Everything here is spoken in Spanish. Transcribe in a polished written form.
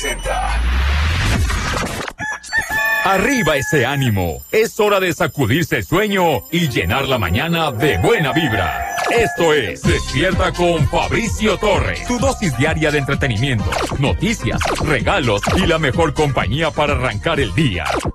Arriba ese ánimo. Es hora de sacudirse el sueño y llenar la mañana de buena vibra. Esto es Despierta con Fabricio Torres. Tu dosis diaria de entretenimiento, noticias, regalos y la mejor compañía para arrancar el día.